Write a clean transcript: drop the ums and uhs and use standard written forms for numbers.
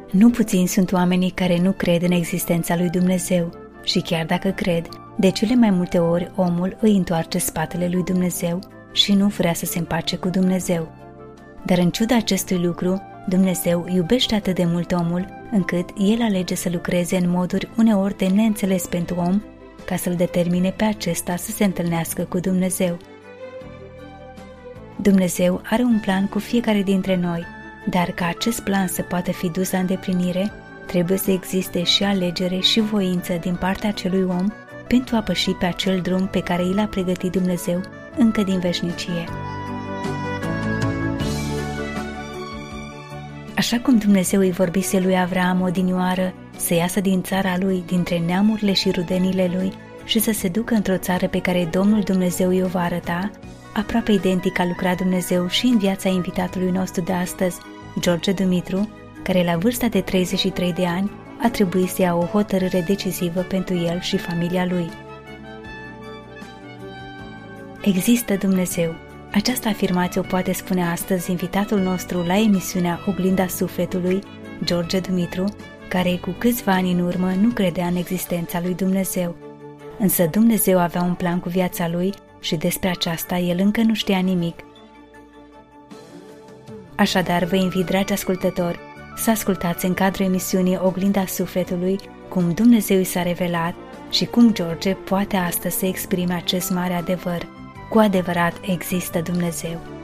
Nu puțini sunt oamenii care nu cred în existența lui Dumnezeu și chiar dacă cred, de cele mai multe ori omul îi întoarce spatele lui Dumnezeu și nu vrea să se împace cu Dumnezeu. Dar în ciuda acestui lucru, Dumnezeu iubește atât de mult omul încât El alege să lucreze în moduri uneori de neînțeles pentru om ca să-l determine pe acesta să se întâlnească cu Dumnezeu. Dumnezeu are un plan cu fiecare dintre noi, dar ca acest plan să poată fi dus la îndeplinire, trebuie să existe și alegere și voință din partea acelui om pentru a păși pe acel drum pe care i l-a pregătit Dumnezeu încă din veșnicie. Așa cum Dumnezeu îi vorbise lui Avraam odinioară să iasă din țara lui, dintre neamurile și rudenile lui și să se ducă într-o țară pe care Domnul Dumnezeu i-o va arăta, aproape identic a lucrat Dumnezeu și în viața invitatului nostru de astăzi, George Dumitru, care la vârsta de 33 de ani a trebuit să ia o hotărâre decisivă pentru el și familia lui. Există Dumnezeu. Această afirmație o poate spune astăzi invitatul nostru la emisiunea Oglinda Sufletului, George Dumitru, care cu câțiva ani în urmă nu credea în existența lui Dumnezeu. Însă Dumnezeu avea un plan cu viața lui și despre aceasta el încă nu știa nimic. Așadar, vă invit, dragi ascultători, să ascultați în cadrul emisiunii Oglinda Sufletului cum Dumnezeu i s-a revelat și cum George poate astăzi să exprime acest mare adevăr. Cu adevărat există Dumnezeu.